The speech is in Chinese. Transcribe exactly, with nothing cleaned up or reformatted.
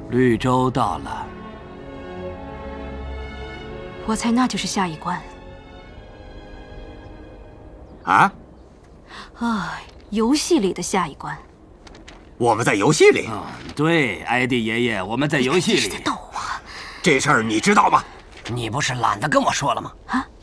绿洲到了。 我猜那就是下一关。 啊？ 啊，游戏里的下一关。 我们在游戏里？ 嗯，对，艾迪爷爷，我们在游戏里。 你是在逗我？ 这事儿你知道吗？ 你不是懒得跟我说了吗？ 啊？